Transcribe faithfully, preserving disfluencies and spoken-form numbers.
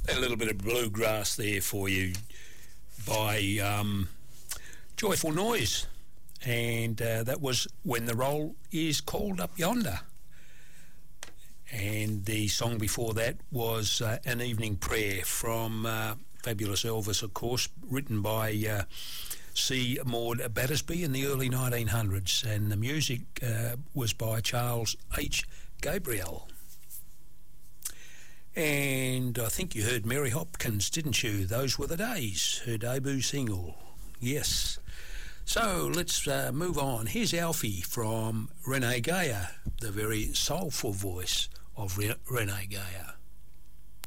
A little bit of bluegrass there for you by um, Joyful Noise, and uh, that was When the Roll Is Called Up Yonder. And the song before that was uh, An Evening Prayer from uh, Fabulous Elvis, of course, written by uh, C. Maud Battersby in the early nineteen hundreds, and the music uh, was by Charles H. Gabriel. And I think you heard Mary Hopkins, didn't you? Those Were the Days, her debut single. Yes. So let's uh, move on. Here's Alfie from Renee Geyer, the very soulful voice of Re- Renee Geyer.